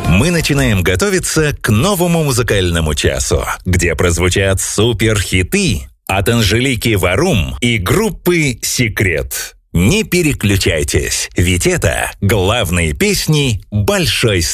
Мы начинаем готовиться к новому музыкальному часу, где прозвучат суперхиты от Анжелики Варум и группы «Секрет». Не переключайтесь, ведь это главные песни большой